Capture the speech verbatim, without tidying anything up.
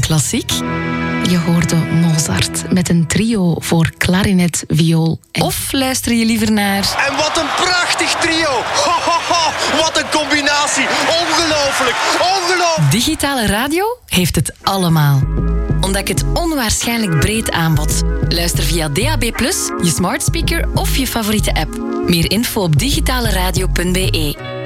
klassiek? Je hoorde Mozart met een trio voor klarinet, viool en... Of luister je liever naar... En wat een prachtig trio! Ho, ho, ho. Wat een combinatie! Ongelooflijk! Ongelooflijk! Digitale radio heeft het allemaal. Ontdek het onwaarschijnlijk breed aanbod. Luister via D A B plus, je smart speaker of je favoriete app. Meer info op digitaleradio punt b e.